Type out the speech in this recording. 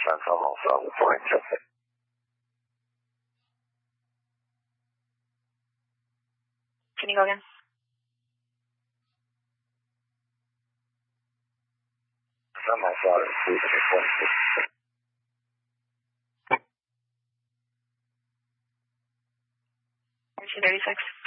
percent almost on the point. Can you go again? Almost on the point. 236.